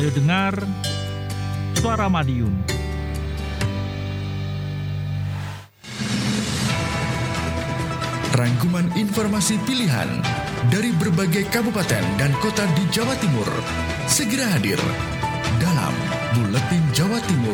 Ayo dengar Suara Madiun. Rangkuman informasi pilihan dari berbagai kabupaten dan kota di Jawa Timur segera hadir dalam Buletin Jawa Timur.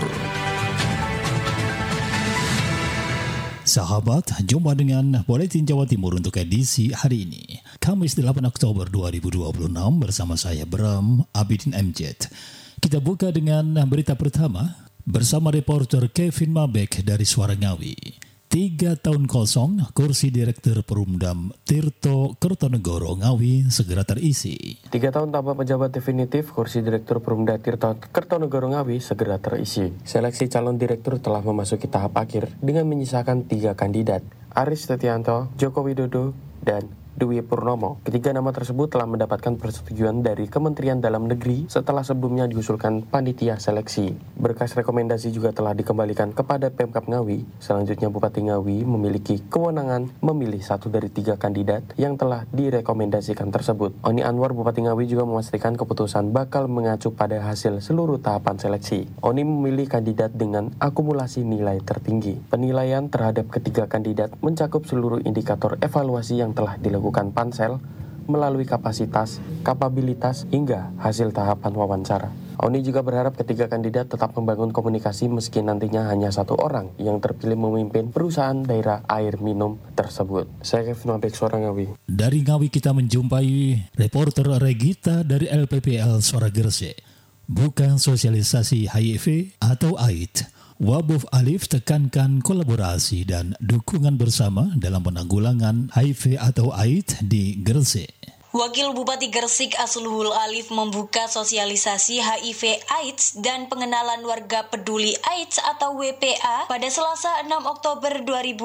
Sahabat, jumpa dengan Buletin Jawa Timur untuk edisi hari ini, Kamis 8 Oktober 2026 bersama saya Bram Abidin MJ. Kita buka dengan berita pertama bersama reporter Kevin Mabek dari Suara Ngawi. 3 tahun kosong, kursi Direktur Perumdam Tirto Kertonegoro Ngawi segera terisi. 3 tahun tanpa pejabat definitif, kursi Direktur Perumda Tirto Kertonegoro Ngawi segera terisi. Seleksi calon direktur telah memasuki tahap akhir dengan menyisakan 3 kandidat, Aris Setianto, Joko Widodo, dan Dwi Purnomo. Ketiga nama tersebut telah mendapatkan persetujuan dari Kementerian Dalam Negeri setelah sebelumnya diusulkan panitia seleksi. Berkas rekomendasi juga telah dikembalikan kepada Pemkab Ngawi. Selanjutnya Bupati Ngawi memiliki kewenangan memilih 1 dari 3 kandidat yang telah direkomendasikan tersebut. Oni Anwar Bupati Ngawi juga memastikan keputusan bakal mengacu pada hasil seluruh tahapan seleksi. Oni memilih kandidat dengan akumulasi nilai tertinggi. Penilaian terhadap ketiga kandidat mencakup seluruh indikator evaluasi yang telah dilakukan Pansel melalui kapasitas, kapabilitas, hingga hasil tahapan wawancara. Oni juga berharap ketiga kandidat tetap membangun komunikasi meski nantinya hanya 1 orang yang terpilih memimpin perusahaan daerah air minum tersebut. Saya Kevin Mabek, Suara Ngawi. Dari Ngawi kita menjumpai reporter Regita dari LPPL Suara Gresik. Bukan sosialisasi HIV atau AIDS. Wabuf Alif tekankan kolaborasi dan dukungan bersama dalam penanggulangan HIV atau AIDS di Gresik. Wakil Bupati Gresik Asluhul Alif membuka sosialisasi HIV/AIDS dan pengenalan warga peduli AIDS atau WPA pada Selasa 6 Oktober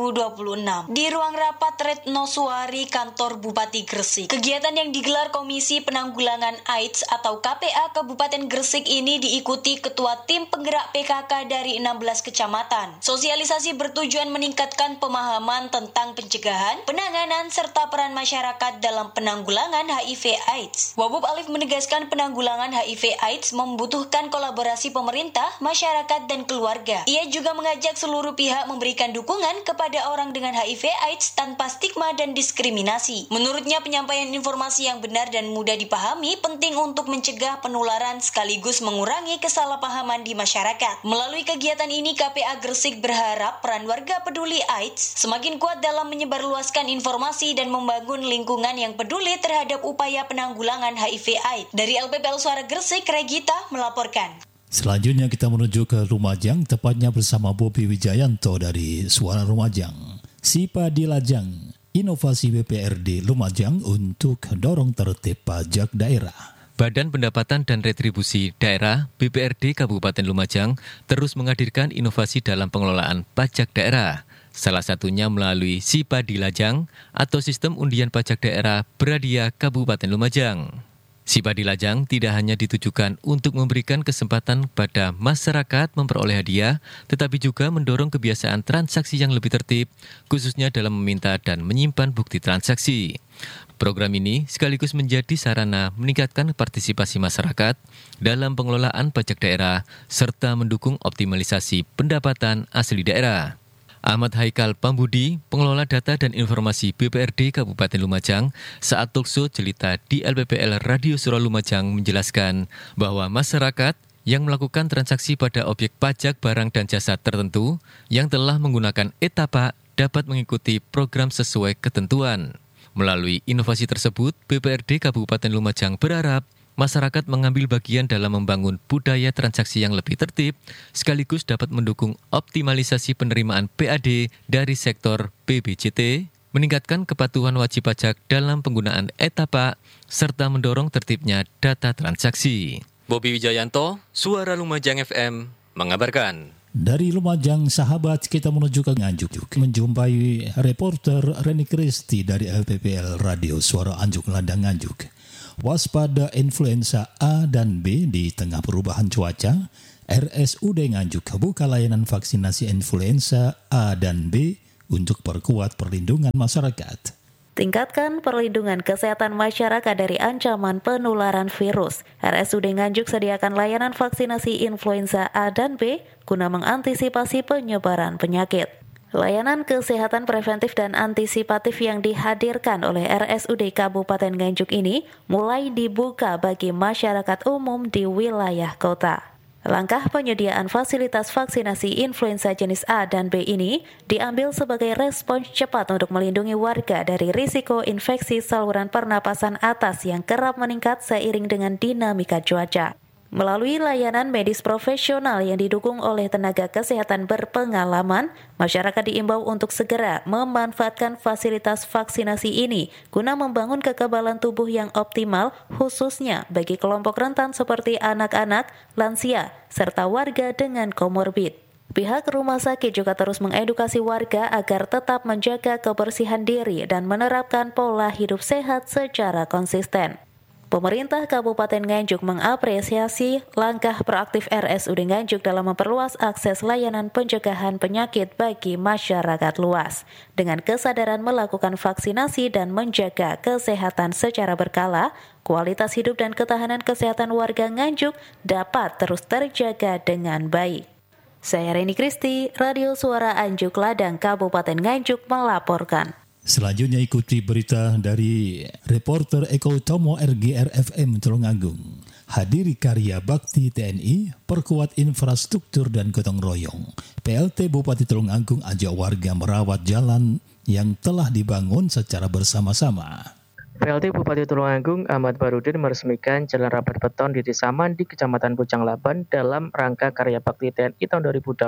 2026 di ruang rapat Retno Suari kantor Bupati Gresik. Kegiatan yang digelar Komisi Penanggulangan AIDS atau KPA Kabupaten Gresik ini diikuti Ketua Tim Penggerak PKK dari 16 kecamatan. Sosialisasi bertujuan meningkatkan pemahaman tentang pencegahan, penanganan, serta peran masyarakat dalam penanggulangan HIV/AIDS. Wabub Alif menegaskan penanggulangan HIV/AIDS membutuhkan kolaborasi pemerintah, masyarakat, dan keluarga. Ia juga mengajak seluruh pihak memberikan dukungan kepada orang dengan HIV/AIDS tanpa stigma dan diskriminasi. Menurutnya, penyampaian informasi yang benar dan mudah dipahami penting untuk mencegah penularan sekaligus mengurangi kesalahpahaman di masyarakat. Melalui kegiatan ini, KPA Gresik berharap peran warga peduli AIDS semakin kuat dalam menyebarluaskan informasi dan membangun lingkungan yang peduli terhadap upaya penanggulangan HIV/AIDS. Dari LPPL Suara Gresik, Regita melaporkan. Selanjutnya kita menuju ke Lumajang, tepatnya bersama Bobi Wijayanto dari Suara Lumajang. Sipa di Lajang, inovasi BPRD Lumajang untuk dorong tertib pajak daerah. Badan Pendapatan dan Retribusi Daerah BPRD Kabupaten Lumajang terus menghadirkan inovasi dalam pengelolaan pajak daerah. Salah satunya melalui Sipa di Lajang atau Sistem Undian Pajak Daerah Berhadiah Kabupaten Lumajang. Sipa di Lajang tidak hanya ditujukan untuk memberikan kesempatan pada masyarakat memperoleh hadiah, tetapi juga mendorong kebiasaan transaksi yang lebih tertib, khususnya dalam meminta dan menyimpan bukti transaksi. Program ini sekaligus menjadi sarana meningkatkan partisipasi masyarakat dalam pengelolaan pajak daerah, serta mendukung optimalisasi pendapatan asli daerah. Ahmad Haikal Pambudi, pengelola data dan informasi BPRD Kabupaten Lumajang, saat talkshow Jelita di LPPL Radio Suara Lumajang menjelaskan bahwa masyarakat yang melakukan transaksi pada objek pajak barang dan jasa tertentu yang telah menggunakan etapa dapat mengikuti program sesuai ketentuan. Melalui inovasi tersebut, BPRD Kabupaten Lumajang berharap masyarakat mengambil bagian dalam membangun budaya transaksi yang lebih tertib, sekaligus dapat mendukung optimalisasi penerimaan PAD dari sektor PBJT, meningkatkan kepatuhan wajib pajak dalam penggunaan etapa, serta mendorong tertibnya data transaksi. Bobi Wijayanto, Suara Lumajang FM, mengabarkan. Dari Lumajang, sahabat, kita menuju ke Nganjuk, menjumpai reporter Reni Kristi dari LPPL Radio Suara Anjuk Ladang Nganjuk. Waspada influenza A dan B di tengah perubahan cuaca, RSUD Nganjuk buka layanan vaksinasi influenza A dan B untuk perkuat perlindungan masyarakat. Tingkatkan perlindungan kesehatan masyarakat dari ancaman penularan virus. RSUD Nganjuk sediakan layanan vaksinasi influenza A dan B guna mengantisipasi penyebaran penyakit. Layanan kesehatan preventif dan antisipatif yang dihadirkan oleh RSUD Kabupaten Nganjuk ini mulai dibuka bagi masyarakat umum di wilayah kota. Langkah penyediaan fasilitas vaksinasi influenza jenis A dan B ini diambil sebagai respons cepat untuk melindungi warga dari risiko infeksi saluran pernapasan atas yang kerap meningkat seiring dengan dinamika cuaca. Melalui layanan medis profesional yang didukung oleh tenaga kesehatan berpengalaman, masyarakat diimbau untuk segera memanfaatkan fasilitas vaksinasi ini guna membangun kekebalan tubuh yang optimal khususnya bagi kelompok rentan seperti anak-anak, lansia, serta warga dengan komorbid. Pihak rumah sakit juga terus mengedukasi warga agar tetap menjaga kebersihan diri dan menerapkan pola hidup sehat secara konsisten. Pemerintah Kabupaten Nganjuk mengapresiasi langkah proaktif RSUD Nganjuk dalam memperluas akses layanan pencegahan penyakit bagi masyarakat luas. Dengan kesadaran melakukan vaksinasi dan menjaga kesehatan secara berkala, kualitas hidup dan ketahanan kesehatan warga Nganjuk dapat terus terjaga dengan baik. Saya Reni Kristi, Radio Suara Anjuk Ladang, Kabupaten Nganjuk melaporkan. Selanjutnya ikuti berita dari reporter Eko Tomo RGR FM Tulungagung. Hadiri karya bakti TNI, perkuat infrastruktur dan gotong royong. PLT Bupati Tulungagung ajak warga merawat jalan yang telah dibangun secara bersama-sama. PLT Bupati Tulungagung Ahmad Barudin meresmikan jalan rapat beton di Desa Mandi, Kecamatan Bujang Laban dalam rangka karya bakti TNI tahun 2026,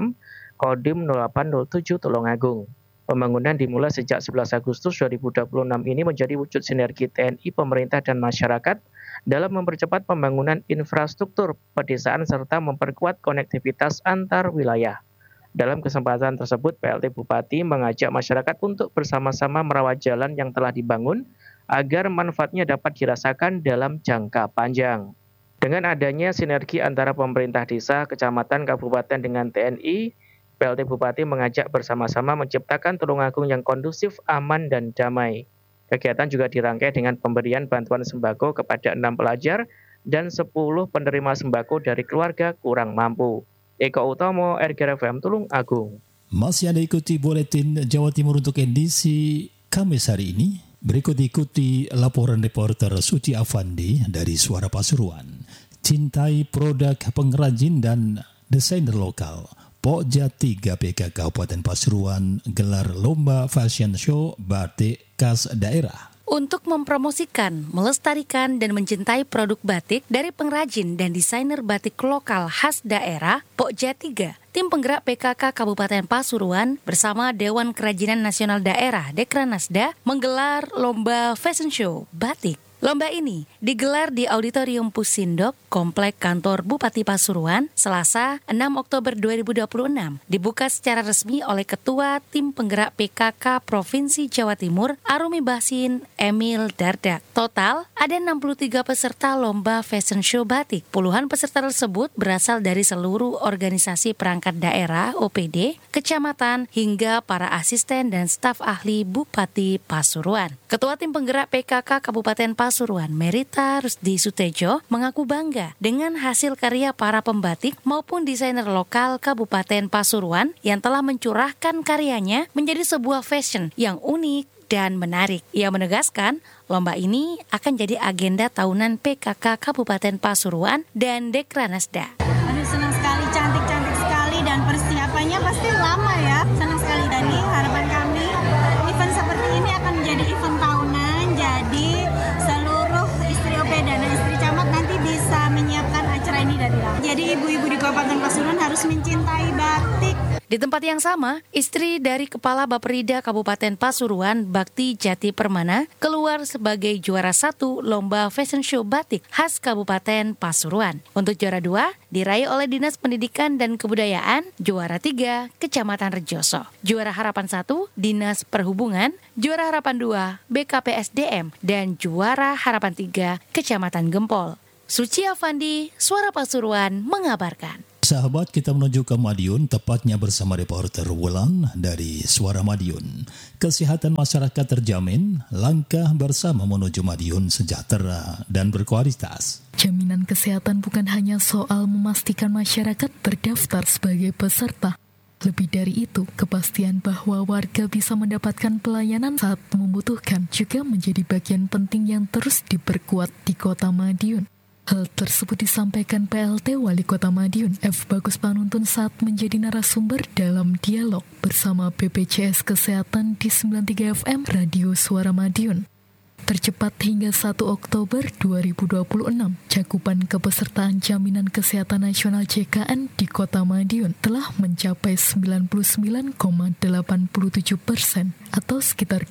Kodim 0807 Tulungagung. Pembangunan dimulai sejak 11 Agustus 2026 ini menjadi wujud sinergi TNI, pemerintah, dan masyarakat dalam mempercepat pembangunan infrastruktur pedesaan serta memperkuat konektivitas antar wilayah. Dalam kesempatan tersebut, PLT Bupati mengajak masyarakat untuk bersama-sama merawat jalan yang telah dibangun agar manfaatnya dapat dirasakan dalam jangka panjang. Dengan adanya sinergi antara pemerintah desa, kecamatan, kabupaten dengan TNI, PLT Bupati mengajak bersama-sama menciptakan Tulungagung yang kondusif, aman, dan damai. Kegiatan juga dirangkai dengan pemberian bantuan sembako kepada 6 pelajar dan 10 penerima sembako dari keluarga kurang mampu. Eko Utomo, RGR FM Tulungagung. Masih Anda ikuti Buletin Jawa Timur untuk edisi Kamis hari ini. Berikut ikuti laporan reporter Suci Afandi dari Suara Pasuruan. Cintai produk pengrajin dan desainer lokal. Pokja 3 PK Kabupaten Pasuruan gelar lomba fashion show batik khas daerah. Untuk mempromosikan, melestarikan, dan mencintai produk batik dari pengrajin dan desainer batik lokal khas daerah, Pokja 3, tim penggerak PKK Kabupaten Pasuruan bersama Dewan Kerajinan Nasional Daerah Dekranasda menggelar lomba fashion show batik. Lomba ini digelar di Auditorium Pusindok, Komplek Kantor Bupati Pasuruan, Selasa 6 Oktober 2026. Dibuka secara resmi oleh Ketua Tim Penggerak PKK Provinsi Jawa Timur, Arumi Basin Emil Dardak. Total ada 63 peserta lomba fashion show batik. Puluhan peserta tersebut berasal dari seluruh organisasi perangkat daerah, OPD, kecamatan, hingga para asisten dan staf ahli Bupati Pasuruan. Ketua Tim Penggerak PKK Kabupaten Pasuruan, Merita Rusdi Sutejo, mengaku bangga dengan hasil karya para pembatik maupun desainer lokal Kabupaten Pasuruan yang telah mencurahkan karyanya menjadi sebuah fashion yang unik dan menarik. Ia menegaskan, lomba ini akan jadi agenda tahunan PKK Kabupaten Pasuruan dan Dekranasda. Senang sekali, cantik-cantik sekali, dan persiapannya pasti lama ya. Senang sekali, dan ini harapan kami event seperti ini akan menjadi event tahunan. Jadi seluruh istri OP dan istri camat nanti bisa menyiapkan acara ini dari lama. Jadi ibu-ibu di Kabupaten Pasuruan harus mencintai batik. Di tempat yang sama, istri dari Kepala Baperida Kabupaten Pasuruan, Bakti Jati Permana, keluar sebagai juara 1 lomba fashion show batik khas Kabupaten Pasuruan. Untuk juara 2, diraih oleh Dinas Pendidikan dan Kebudayaan, juara 3, Kecamatan Rejoso. Juara harapan 1, Dinas Perhubungan, juara harapan 2, BKPSDM, dan juara harapan 3, Kecamatan Gempol. Suci Avandi, Suara Pasuruan mengabarkan. Sahabat, kita menuju ke Madiun, tepatnya bersama reporter Wulan dari Suara Madiun. Kesehatan masyarakat terjamin, langkah bersama menuju Madiun sejahtera dan berkualitas. Jaminan kesehatan bukan hanya soal memastikan masyarakat terdaftar sebagai peserta. Lebih dari itu, kepastian bahwa warga bisa mendapatkan pelayanan saat membutuhkan juga menjadi bagian penting yang terus diperkuat di Kota Madiun. Hal tersebut disampaikan PLT Wali Kota Madiun, F. Bagus Panuntun saat menjadi narasumber dalam dialog bersama BPJS Kesehatan di 93 FM Radio Suara Madiun. Tercepat hingga 1 Oktober 2026, cakupan kepesertaan Jaminan Kesehatan Nasional JKN di Kota Madiun telah mencapai 99,87% atau sekitar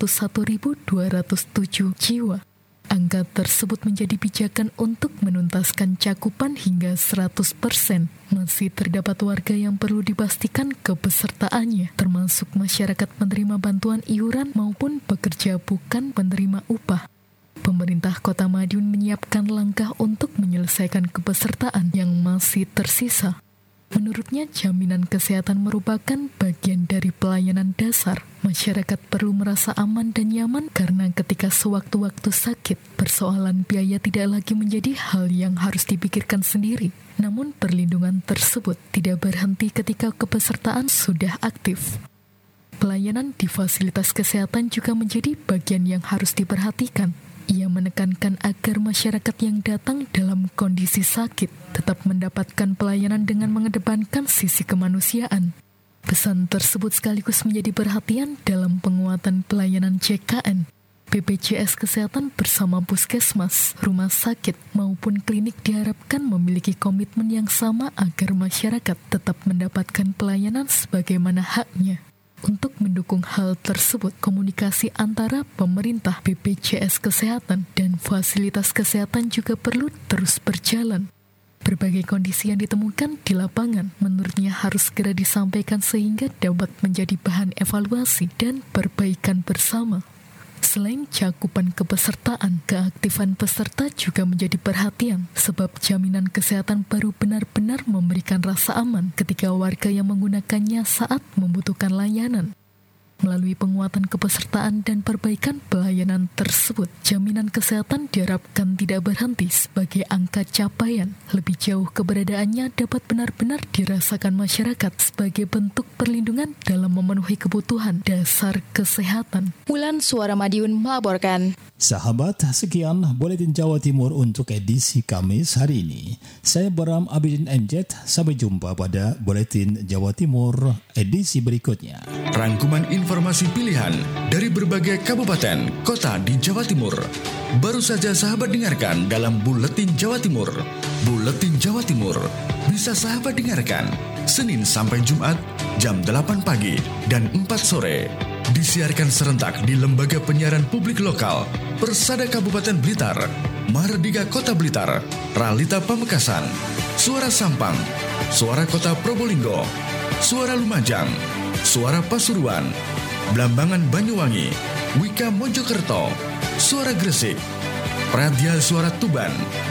201.207 jiwa. Angka tersebut menjadi pijakan untuk menuntaskan cakupan hingga 100%. Masih terdapat warga yang perlu dipastikan kepesertaannya, termasuk masyarakat penerima bantuan iuran maupun pekerja bukan penerima upah. Pemerintah Kota Madiun menyiapkan langkah untuk menyelesaikan kepesertaan yang masih tersisa. Menurutnya, jaminan kesehatan merupakan bagian dari pelayanan dasar. Masyarakat perlu merasa aman dan nyaman karena ketika sewaktu-waktu sakit, persoalan biaya tidak lagi menjadi hal yang harus dipikirkan sendiri. Namun, perlindungan tersebut tidak berhenti ketika kepesertaan sudah aktif. Pelayanan di fasilitas kesehatan juga menjadi bagian yang harus diperhatikan. Ia menekankan agar masyarakat yang datang dalam kondisi sakit tetap mendapatkan pelayanan dengan mengedepankan sisi kemanusiaan. Pesan tersebut sekaligus menjadi perhatian dalam penguatan pelayanan JKN. BPJS Kesehatan bersama puskesmas, rumah sakit, maupun klinik diharapkan memiliki komitmen yang sama agar masyarakat tetap mendapatkan pelayanan sebagaimana haknya. Untuk mendukung hal tersebut, komunikasi antara pemerintah, BPJS Kesehatan, dan fasilitas kesehatan juga perlu terus berjalan. Berbagai kondisi yang ditemukan di lapangan menurutnya harus segera disampaikan sehingga dapat menjadi bahan evaluasi dan perbaikan bersama. Selain cakupan kepesertaan, keaktifan peserta juga menjadi perhatian sebab jaminan kesehatan baru benar-benar memberikan rasa aman ketika warga yang menggunakannya saat membutuhkan layanan. Melalui penguatan kepesertaan dan perbaikan pelayanan tersebut, jaminan kesehatan diharapkan tidak berhenti sebagai angka capaian. Lebih jauh keberadaannya dapat benar-benar dirasakan masyarakat sebagai bentuk perlindungan dalam memenuhi kebutuhan dasar kesehatan. Wulan Suara Madiun melaporkan. Sahabat, sekian Buletin Jawa Timur untuk edisi Kamis hari ini. Saya Bram Abidin MZ, sampai jumpa pada Buletin Jawa Timur edisi berikutnya. Rangkuman informasi pilihan dari berbagai kabupaten, kota di Jawa Timur. Baru saja sahabat dengarkan dalam Buletin Jawa Timur. Buletin Jawa Timur bisa sahabat dengarkan Senin sampai Jumat jam 8 pagi dan 4 sore. Disiarkan serentak di Lembaga Penyiaran Publik Lokal, Persada Kabupaten Blitar, Mardika Kota Blitar, Ralita Pamekasan, Suara Sampang, Suara Kota Probolinggo, Suara Lumajang, Suara Pasuruan, Blambangan Banyuwangi, Wika Mojokerto, Suara Gresik, Pradya Suara Tuban,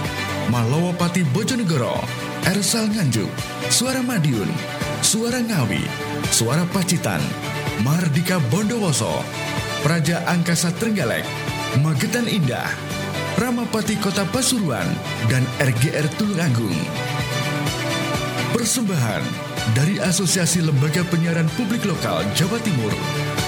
Malowopati Bojonegoro, Ersal Nganjuk, Suara Madiun, Suara Ngawi, Suara Pacitan, Mardika Bondowoso, Praja Angkasa Trenggalek, Magetan Indah, Ramapati Kota Pasuruan, dan RGR Tulungagung. Persembahan dari Asosiasi Lembaga Penyiaran Publik Lokal Jawa Timur